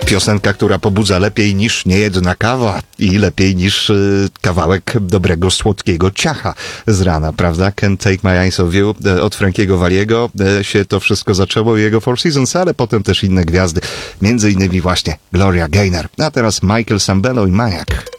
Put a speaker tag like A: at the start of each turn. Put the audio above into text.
A: Piosenka, która pobudza lepiej niż niejedna kawa i lepiej niż kawałek dobrego, słodkiego ciacha z rana, prawda? Can't Take My Eyes Off You od Frankiego Valliego się to wszystko zaczęło, jego Four Seasons, ale potem też inne gwiazdy, między innymi właśnie Gloria Gaynor. A teraz Michael Sambello i Maniac.